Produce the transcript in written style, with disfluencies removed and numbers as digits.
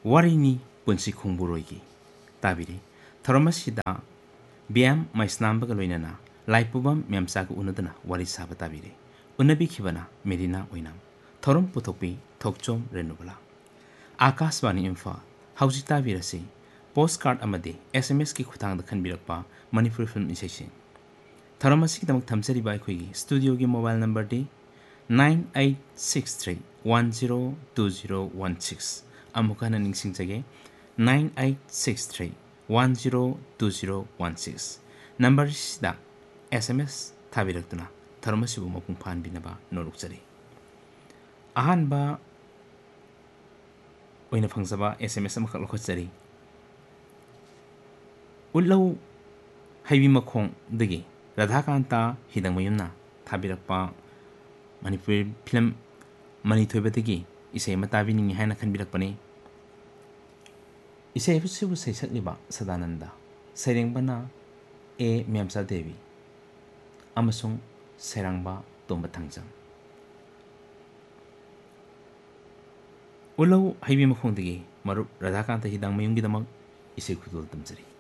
Warini punsi khongburoigi tabiri tharomasida biam maisnambaga loinana laipubam memsaga unadana wari saba tabiri unabi khibana medina oinam thorom putokpi thokchom renubala Akashvani Imphal hauji tabirasi postcard amadi SMS ki khutang da khanbirakpa Manipur film isai tharamasi ki tamak thamjari bai khoi studio ki mobile number di 9863102016 amukana ningsing jage 9863102016 number sida SMS thabiraktuna tharamasi bu mapung phan binaba norukjari ahanba oina phangzaba SMS amakak lokhachari ullau haibi makhong dagi Radhakanta Hidangmayumna thabirakpa Manipur film mani thoibadagi isai matabi ningi haina khanbirakpani isai fusibu saisakliba Sadananda Sairengbana A Memsa Devi amasung Sairangba Tomba Thangjam Ulau haibi makhong dagi marup Radhakanta Hidangmayumgi damak isai khudul tamjari